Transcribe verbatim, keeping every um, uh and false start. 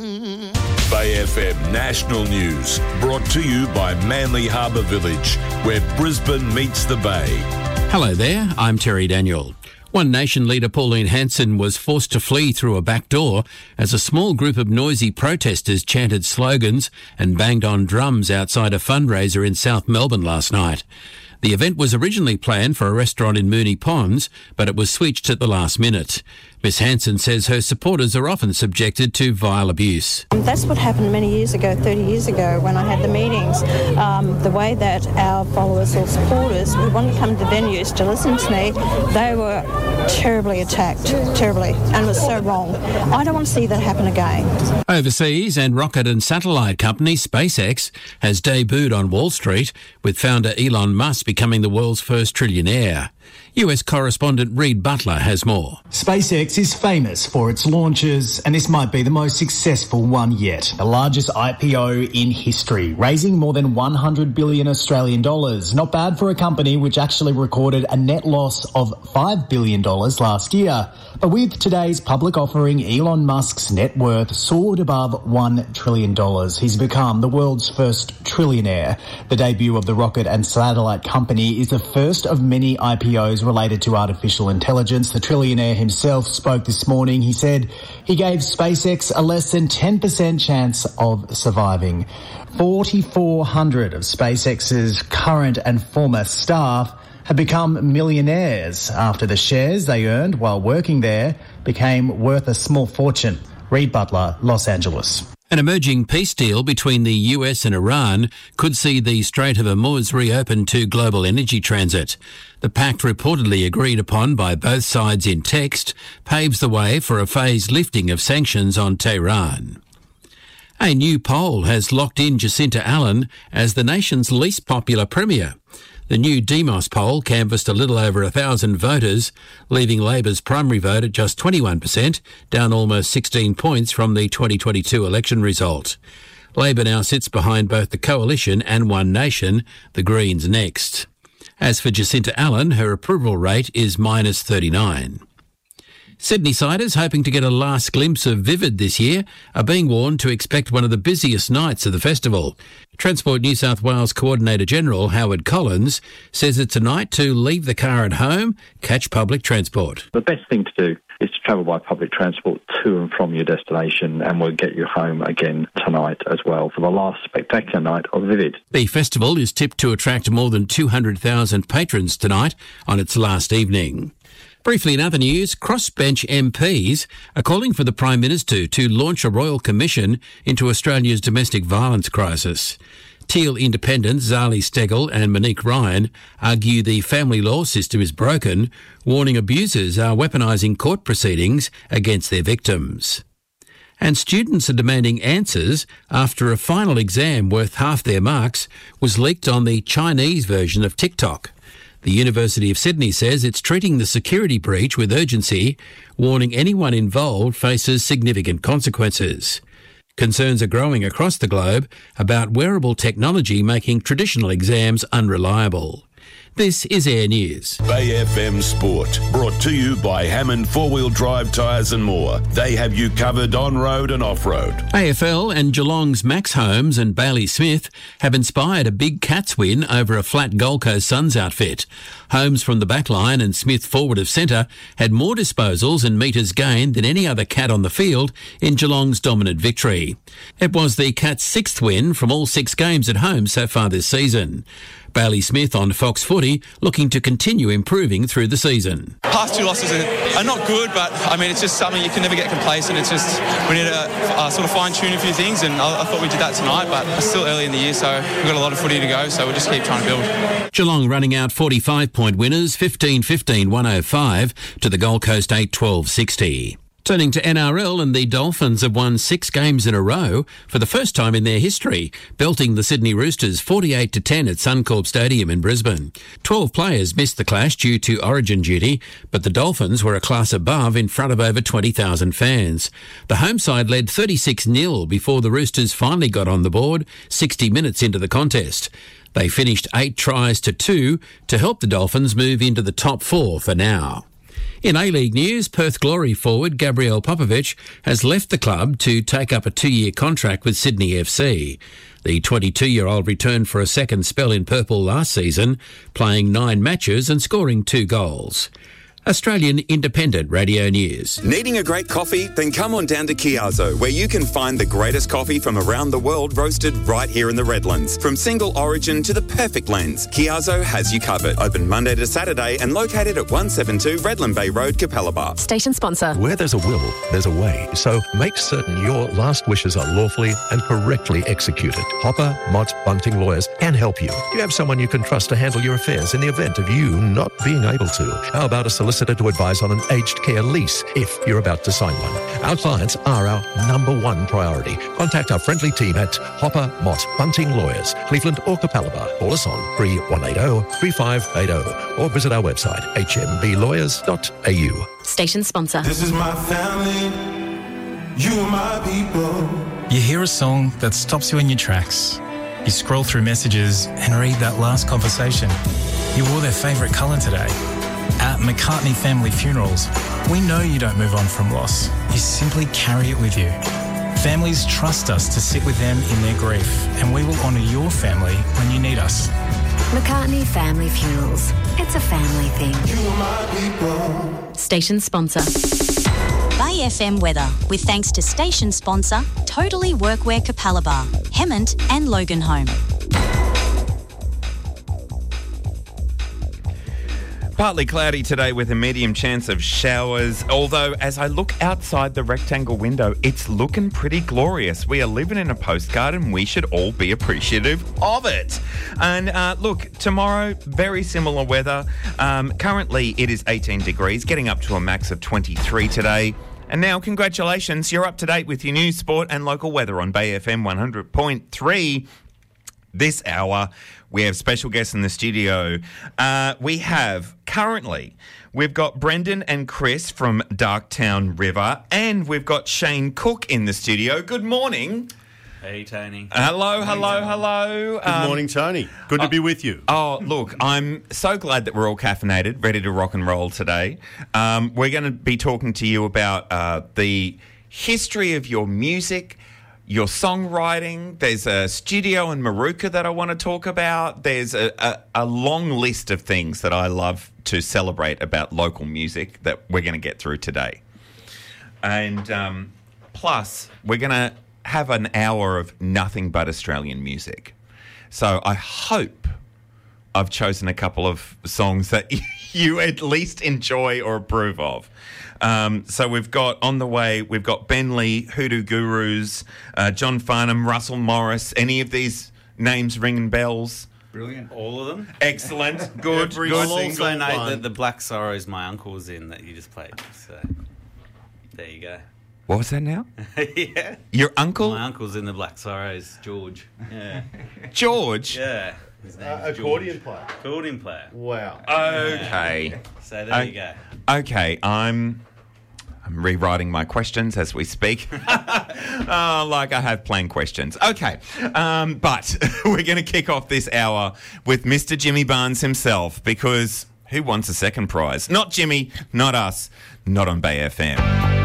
Bay F M National News, brought to you by Manly Harbour Village, where Brisbane meets the Bay. Hello there, I'm Terry Daniel. One Nation leader Pauline Hanson was forced to flee through a back door as a small group of noisy protesters chanted slogans and banged on drums outside a fundraiser in South Melbourne last night. The event was originally planned for a restaurant in Moonee Ponds, but it was switched at the last minute. Miss Hanson says her supporters are often subjected to vile abuse. That's what happened many years ago, thirty years ago, when I had the meetings. Um, the way that our followers or supporters would want to come to venues to listen to me, they were terribly attacked, terribly, and it was so wrong. I don't want to see that happen again. Overseas, and rocket and satellite company SpaceX has debuted on Wall Street, with founder Elon Musk becoming the world's first trillionaire. U S correspondent Reid Butler has more. SpaceX is famous for its launches, and this might be the most successful one yet. The largest I P O in history, raising more than one hundred billion Australian dollars. Not bad for a company which actually recorded a net loss of five billion dollars last year. But with today's public offering, Elon Musk's net worth soared above one trillion dollars. He's become the world's first trillionaire. The debut of the rocket and satellite company is the first of many I P Os related to artificial intelligence. The trillionaire himself spoke this morning. He said he gave SpaceX a less than ten percent chance of surviving. four thousand four hundred of SpaceX's current and former staff have become millionaires after the shares they earned while working there became worth a small fortune. Reid Butler, Los Angeles. An emerging peace deal between the U S and Iran could see the Strait of Hormuz reopened to global energy transit. The pact, reportedly agreed upon by both sides in text, paves the way for a phased lifting of sanctions on Tehran. A new poll has locked in Jacinta Allen as the nation's least popular premier. The new Demos poll canvassed a little over a thousand voters, leaving Labor's primary vote at just twenty-one percent, down almost sixteen points from the twenty twenty-two election result. Labor now sits behind both the Coalition and One Nation, the Greens next. As for Jacinta Allen, her approval rate is minus thirty-nine. Sydney-siders hoping to get a last glimpse of Vivid this year are being warned to expect one of the busiest nights of the festival. Transport New South Wales Coordinator General Howard Collins says it's a night to leave the car at home, catch public transport. The best thing to do is to travel by public transport to and from your destination, and we'll get you home again tonight as well for the last spectacular night of Vivid. The festival is tipped to attract more than two hundred thousand patrons tonight on its last evening. Briefly in other news, crossbench M Ps are calling for the Prime Minister to launch a royal commission into Australia's domestic violence crisis. Teal independents Zali Steggall and Monique Ryan argue the family law system is broken, warning abusers are weaponising court proceedings against their victims. And students are demanding answers after a final exam worth half their marks was leaked on the Chinese version of TikTok. The University of Sydney says it's treating the security breach with urgency, warning anyone involved faces significant consequences. Concerns are growing across the globe about wearable technology making traditional exams unreliable. This is Air News. Bay F M Sport, brought to you by Hammond four-wheel drive tyres and more. They have you covered on-road and off-road. A F L and Geelong's Max Holmes and Bailey Smith have inspired a big Cats win over a flat Gold Coast Suns outfit. Holmes from the back line and Smith forward of centre had more disposals and metres gained than any other Cat on the field in Geelong's dominant victory. It was the Cats' sixth win from all six games at home so far this season. Bailey Smith on Fox Footy looking to continue improving through the season. Past two losses are, are not good, but I mean, it's just something you can never get complacent. It's just we need to uh, sort of fine-tune a few things, and I, I thought we did that tonight, but it's still early in the year, so we've got a lot of footy to go, so we'll just keep trying to build. Geelong running out forty-five point winners, fifteen fifteen one oh five to the Gold Coast eight twelve sixty. Turning to N R L, and the Dolphins have won six games in a row for the first time in their history, belting the Sydney Roosters forty-eight to ten at Suncorp Stadium in Brisbane. Twelve players missed the clash due to origin duty, but the Dolphins were a class above in front of over twenty thousand fans. The home side led thirty-six nil before the Roosters finally got on the board sixty minutes into the contest. They finished eight tries to two to help the Dolphins move into the top four for now. In A-League news, Perth Glory forward Gabriel Popovich has left the club to take up a two-year contract with Sydney F C. The twenty-two-year-old returned for a second spell in purple last season, playing nine matches and scoring two goals. Australian Independent Radio News. Needing a great coffee? Then come on down to Chiazzo, where you can find the greatest coffee from around the world roasted right here in the Redlands. From single origin to the perfect blends, Chiazzo has you covered. Open Monday to Saturday and located at one seventy-two Redland Bay Road, Capalaba. Station sponsor. Where there's a will, there's a way. So make certain your last wishes are lawfully and correctly executed. Hopper, Mott, Bunting Lawyers can help you. Do you have someone you can trust to handle your affairs in the event of you not being able to? How about a solicitor to advise on an aged care lease if you're about to sign one? Our clients are our number one priority. Contact our friendly team at Hopper, Mott, Bunting Lawyers, Cleveland or Capalaba. Call us on three one eight zero, three five eight zero or visit our website h m b lawyers dot a u. Station sponsor. This is my family, you are my people. You hear a song that stops you in your tracks. You scroll through messages and read that last conversation. You wore their favourite colour today. At McCartney Family Funerals, we know you don't move on from loss. You simply carry it with you. Families trust us to sit with them in their grief, and we will honour your family when you need us. McCartney Family Funerals. It's a family thing. You are my people. Station sponsor. Bay F M weather, with thanks to station sponsor Totally Workwear Capalaba, Hemmant and Loganholme. Partly cloudy today with a medium chance of showers, although as I look outside the rectangle window, it's looking pretty glorious. We are living in a postcard and we should all be appreciative of it. And uh, look, tomorrow, very similar weather. Um, currently, it is eighteen degrees, getting up to a max of twenty-three today. And now, congratulations, you're up to date with your news, sport and local weather on Bay F M one hundred point three. This hour, we have special guests in the studio. Uh, we have, currently, we've got Brendan and Chris from Darktown River, and we've got Shane Cook in the studio. Good morning. Hey, Tony. Hello, hello, hello. Good um, morning, Tony. Good to uh, be with you. Oh, look, I'm so glad that we're all caffeinated, ready to rock and roll today. Um, we're going to be talking to you about uh, the history of your music, your songwriting. There's a studio in Maruka that I want to talk about. There's a, a, a long list of things that I love to celebrate about local music that we're going to get through today. And um, plus, we're going to have an hour of nothing but Australian music. So I hope I've chosen a couple of songs that you at least enjoy or approve of. Um, so we've got on the way, we've got Ben Lee, Hoodoo Gurus, uh, John Farnham, Russell Morris. Any of these names ringing bells? Brilliant. All of them. Excellent. Good. Every good. I'll also note one. that the Black Sorrows my uncle was in that you just played. So there you go. What was that now? Yeah. Your uncle? My uncle's in the Black Sorrows, George. Yeah. George? Yeah. His name's Uh, accordion player. Accordion player. Wow. Okay. Yeah. So there I, you go. Okay, I'm I'm rewriting my questions as we speak. Oh, like I have plain questions. Okay, um, but we're going to kick off this hour with Mister Jimmy Barnes himself, because who wants a second prize? Not Jimmy, not us, not on Bay F M.